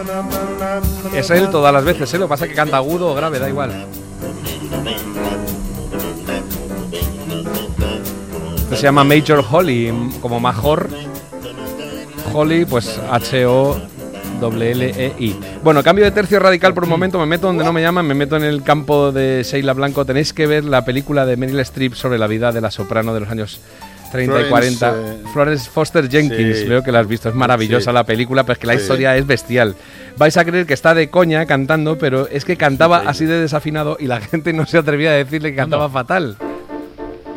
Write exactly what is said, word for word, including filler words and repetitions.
Es él todas las veces, ¿eh? Lo que pasa es que canta agudo o grave, da igual. Este se llama Major Holly, como Major Holly, pues H O L L E I. Bueno, cambio de tercio radical por un momento, me meto donde no me llaman, me meto en el campo de Sheila Blanco. Tenéis que ver la película de Meryl Streep sobre la vida de la soprano de los años treinta y cuarenta, eh, Florence Foster Jenkins. Sí. Veo que la has visto, es maravillosa sí. la película, pero es que la sí. historia es bestial. Vais a creer que está de coña cantando, pero es que cantaba así de desafinado y la gente no se atrevía a decirle que cantaba no. fatal.